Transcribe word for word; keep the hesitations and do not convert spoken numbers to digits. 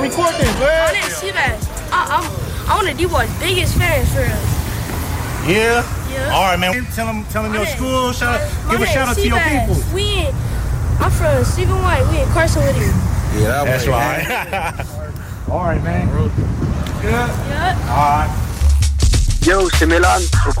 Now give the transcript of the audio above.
record this, My man. name's Seabass. I, I'm I'm one of D-Boy's biggest fans for real. Yeah? Yeah. All right, man. Tell them, tell them My your name- school. Shout, my give a name shout out to your Seabass. people. We in, I'm from Stephen White. We in Carson with you. Yeah, that That's way, right. All right, man. Good. Yeah. All right. Yo, c'est Mélan.